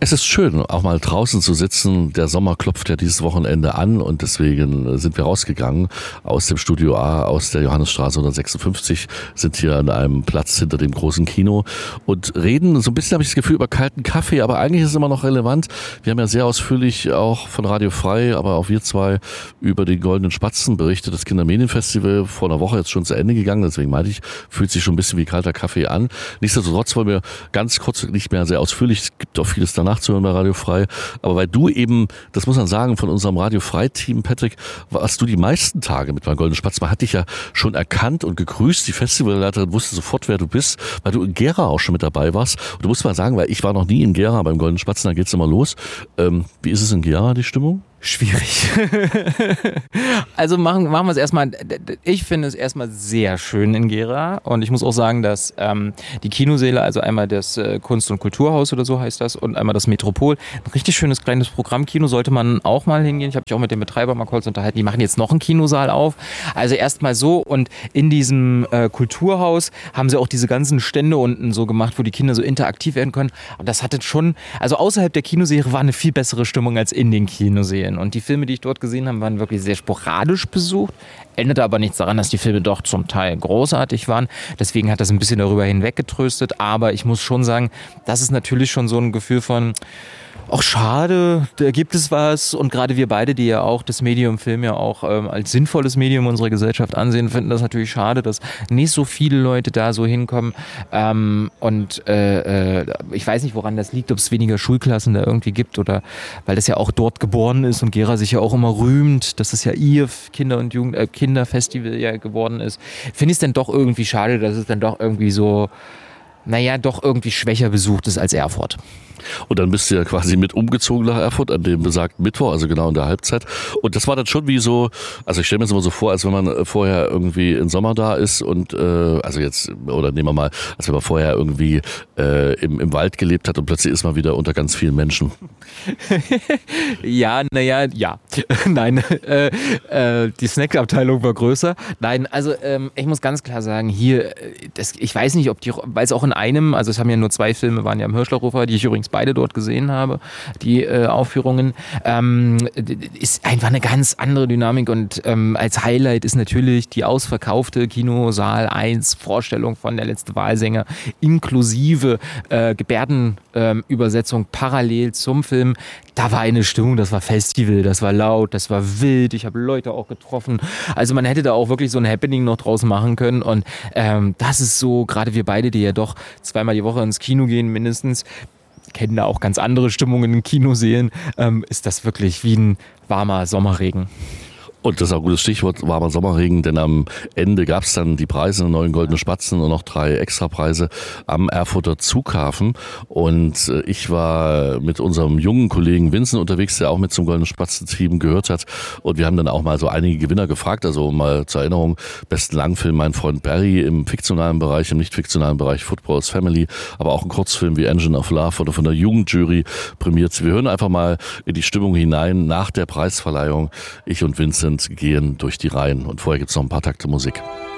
Es ist schön, auch mal draußen zu sitzen. Der Sommer klopft ja dieses Wochenende an und deswegen sind wir rausgegangen aus dem Studio A, aus der Johannesstraße 156, sind hier an einem Platz hinter dem großen Kino und reden, so ein bisschen habe ich das Gefühl, über kalten Kaffee, aber eigentlich ist es immer noch relevant. Wir haben ja sehr ausführlich auch von Radio Frei, aber auch wir zwei über den Goldenen Spatzen berichtet. Das Kindermedienfestival vor einer Woche jetzt schon zu Ende gegangen, deswegen meinte ich, fühlt sich schon ein bisschen wie kalter Kaffee an. Nichtsdestotrotz wollen wir ganz kurz, nicht mehr sehr ausführlich, es gibt auch vieles danach zu hören bei Radio Frei, aber weil du eben, das muss man sagen, von unserem Radio Frei-Team, Patrick, warst du die meisten Tage mit beim Goldenen Spatz. Man hat dich ja schon erkannt und gegrüßt, die Festivalleiterin wusste sofort, wer du bist, weil du in Gera auch schon mit dabei warst. Und du musst mal sagen, weil ich war noch nie in Gera beim Goldenen Spatz, da geht's immer los. Wie ist es in Gera, die Stimmung? Schwierig. Also machen wir es erstmal. Ich finde es erstmal sehr schön in Gera und ich muss auch sagen, dass die Kinosäle, also einmal das Kunst- und Kulturhaus oder so heißt das und einmal das Metropol, ein richtig schönes kleines Programmkino, sollte man auch mal hingehen. Ich habe mich auch mit dem Betreiber mal kurz unterhalten, die machen jetzt noch einen Kinosaal auf. Also erstmal so und in diesem Kulturhaus haben sie auch diese ganzen Stände unten so gemacht, wo die Kinder so interaktiv werden können. Und das hatte schon, also außerhalb der Kinoserie war eine viel bessere Stimmung als in den Kinosälen. Und die Filme, die ich dort gesehen habe, waren wirklich sehr sporadisch besucht. Änderte aber nichts daran, dass die Filme doch zum Teil großartig waren. Deswegen hat das ein bisschen darüber hinweggetröstet. Aber ich muss schon sagen, das ist natürlich schon so ein Gefühl von, ach schade, da gibt es was. Und gerade wir beide, die ja auch das Medium Film ja auch als sinnvolles Medium unserer Gesellschaft ansehen, finden das natürlich schade, dass nicht so viele Leute da so hinkommen. Ich weiß nicht, woran das liegt, ob es weniger Schulklassen da irgendwie gibt oder weil das ja auch dort geboren ist und Gera sich ja auch immer rühmt, dass es ja ihr Kinder- und Kinderfestival ja geworden ist. Finde ich es dann doch irgendwie schade, dass es dann doch irgendwie so, doch irgendwie schwächer besucht ist als Erfurt. Und dann bist du ja quasi mit umgezogen nach Erfurt an dem besagten Mittwoch, also genau in der Halbzeit. Und das war dann schon wie so, also ich stelle mir das immer so vor, als wenn man vorher irgendwie im Sommer da ist und also jetzt, oder nehmen wir mal, als wenn man vorher irgendwie im Wald gelebt hat und plötzlich ist man wieder unter ganz vielen Menschen. Ja. Nein, die Snackabteilung war größer. Nein, also ich muss ganz klar sagen, hier, ich weiß nicht, weil es auch in einem, also es haben ja nur 2 Filme, waren ja im Hirschlerhofer, die ich übrigens beide dort gesehen habe, die Aufführungen, ist einfach eine ganz andere Dynamik und als Highlight ist natürlich die ausverkaufte Kinosaal 1 Vorstellung von Der letzte Walsänger inklusive Gebärdenübersetzung parallel zum Film. Da war eine Stimmung, das war Festival, das war laut, das war wild, ich habe Leute auch getroffen. Also man hätte da auch wirklich so ein Happening noch draus machen können und das ist so, gerade wir beide, die ja doch 2-mal die Woche ins Kino gehen mindestens, kennen da auch ganz andere Stimmungen in Kinosälen, ist das wirklich wie ein warmer Sommerregen. Und das ist auch ein gutes Stichwort, warmer Sommerregen, denn am Ende gab es dann die Preise, 9 goldene Spatzen und noch 3 Extrapreise am Erfurter Zughafen. Und ich war mit unserem jungen Kollegen Vincent unterwegs, der auch mit zum goldenen Spatzen-Team gehört hat. Und wir haben dann auch mal so einige Gewinner gefragt, also mal zur Erinnerung, besten Langfilm Mein Freund Barry im fiktionalen Bereich, im nicht fiktionalen Bereich Football's Family, aber auch ein Kurzfilm wie Engine of Love wurde von der Jugendjury prämiert. Wir hören einfach mal in die Stimmung hinein nach der Preisverleihung. Ich und Vincent gehen durch die Reihen und vorher gibt's noch ein paar Takte Musik.